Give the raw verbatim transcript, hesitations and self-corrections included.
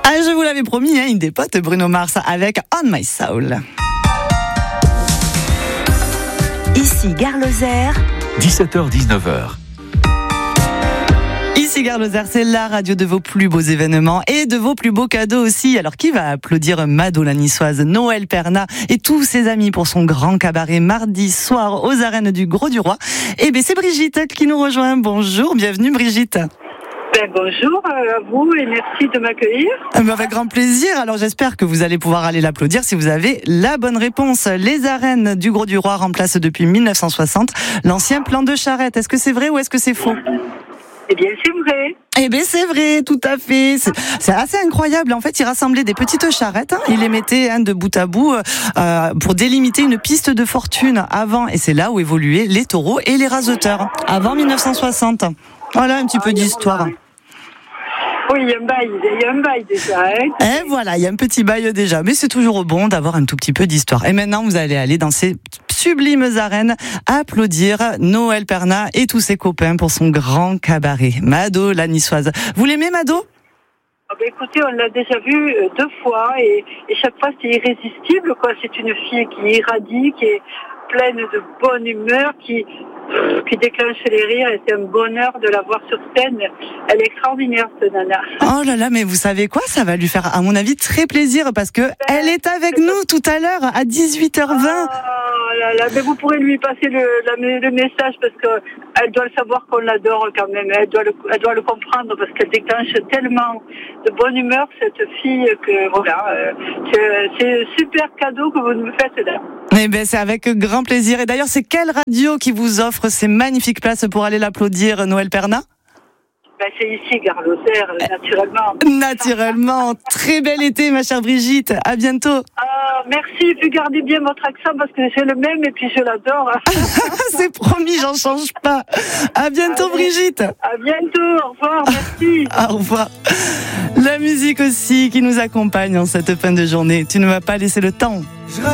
Ah, je vous l'avais promis, hein, une des potes, Bruno Mars avec On My Soul. Ici Gare Lozère. dix-sept heures dix-neuf heures. Ici Gare Lozère, c'est la radio de vos plus beaux événements et de vos plus beaux cadeaux aussi. Alors qui va applaudir Mado la niçoise, Noël Perna et tous ses amis pour son grand cabaret mardi soir aux arènes du Gros du Roi? Eh bien c'est Brigitte qui nous rejoint. Bonjour, bienvenue Brigitte. Ben, bonjour à vous et merci de m'accueillir. Avec grand plaisir. Alors j'espère que vous allez pouvoir aller l'applaudir si vous avez la bonne réponse. Les arènes du Gros du Roi remplacent depuis mille neuf cent soixante l'ancien plan de charrette. Est-ce que c'est vrai ou est-ce que c'est faux? Eh bien, c'est vrai. Eh bien, c'est vrai, tout à fait. C'est, c'est assez incroyable. En fait, ils rassemblaient des petites charrettes. Hein, ils les mettaient hein, de bout à bout euh, pour délimiter une piste de fortune avant. Et c'est là où évoluaient les taureaux et les raseteurs. Avant mille neuf cent soixante. Voilà un petit peu d'histoire. Oui, il y a un bail, il y a un bail déjà. Hein. Et voilà, il y a un petit bail déjà. Mais c'est toujours bon d'avoir un tout petit peu d'histoire. Et maintenant, vous allez aller dans ces sublimes arènes applaudir Noël Perna et tous ses copains pour son grand cabaret. Mado, la niçoise. Vous l'aimez, Mado? Ah ben, écoutez, on l'a déjà vu deux fois et, et chaque fois c'est irrésistible, quoi. C'est une fille qui irradie, qui est pleine de bonne humeur, qui... qui déclenche les rires et c'est un bonheur de la voir sur scène. Elle est extraordinaire, cette nana. Oh là là, mais vous savez quoi? Ça va lui faire, à mon avis, très plaisir parce que elle est avec nous tout à l'heure à dix-huit heures vingt. Oh là là, mais vous pourrez lui passer le, la, le message parce que elle doit le savoir qu'on l'adore quand même. Elle doit le, elle doit le comprendre parce qu'elle déclenche tellement de bonne humeur, cette fille, que voilà, euh, c'est, c'est un super cadeau que vous me faites là. Eh ben, c'est avec grand plaisir. Et d'ailleurs, c'est quelle radio qui vous offre ces magnifiques places pour aller l'applaudir, Noël Perna? Ben, c'est ici, Gare Lozère, naturellement. Naturellement. Très bel été, ma chère Brigitte. À bientôt. Ah, merci. Et puis gardez bien votre accent parce que c'est le même et puis je l'adore. C'est promis, j'en change pas. À bientôt, Allez, Brigitte. À bientôt. Au revoir. Merci. Au revoir. La musique aussi qui nous accompagne en cette fin de journée. Tu ne m'as pas laissé le temps.